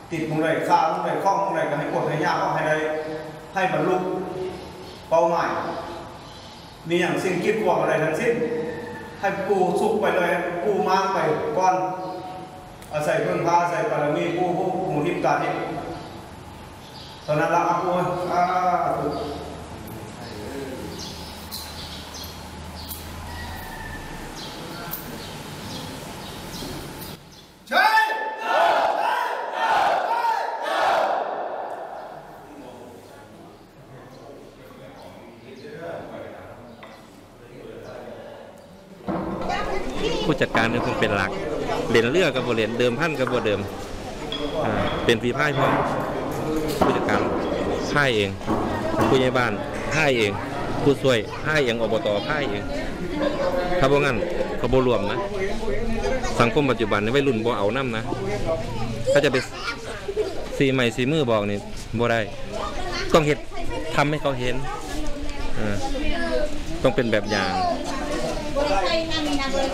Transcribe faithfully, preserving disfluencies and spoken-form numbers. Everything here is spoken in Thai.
ติดมุงไรข้ามุงไรข้องมุงไรก็ให้กดให้ยากก็ให้ได้ให้บรรลุเป้าหมายมีอย่างสิ่งคิดหวังอะไรทั้งสิ้นให้ปูสุกไปเลยปูมากไปก้อนอาศัยเพิ่งพาอาศัยบารมีปูผู้หมู่ทิพย์การนี้ตอนนั้นละปูอ่าใช่ผู้จัดการนี่คงเป็นหลักเล่นเรือกับโบเล่นเดิมพันกับโบเดิมเป็นฝีพายพร้อมผู้จัดการพายเองผู้ใหญ่บ้านพายเองผู้ช่วยพายเองอบตพายเองถ้าบ่งั้นเขาบ่รวมนะสังคมปัจจุบันนี่วัยรุ่นบ่เอาน้ำนะถ้าจะไปสีใหม่สีมือบอกนี่บ่ได้ต้องเห็นทำให้เขาเห็นต้องเป็นแบบอย่าง